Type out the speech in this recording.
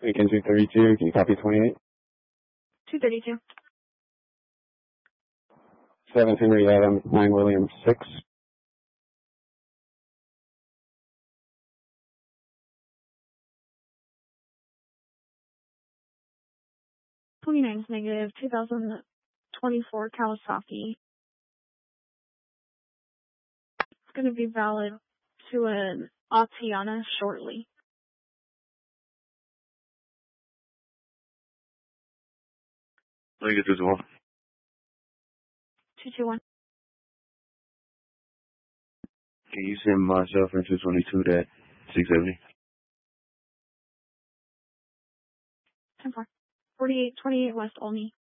Lincoln 232, can you copy 28? 232. 7 Henry Adams, 9 William 6. -29 is negative. 2024 Kawasaki. It's going to be valid to an Atiana shortly. Lincoln 221. 221. Can you send myself in 222 that 670? 10-4. 4828 West Olney.